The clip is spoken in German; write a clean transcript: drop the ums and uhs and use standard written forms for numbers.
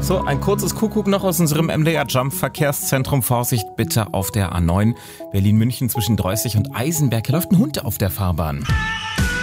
So, ein kurzes Kuckuck noch aus unserem MDR Jump Verkehrszentrum. Vorsicht bitte auf der A9 Berlin-München zwischen Dreußig und Eisenberg. Hier läuft ein Hund auf der Fahrbahn.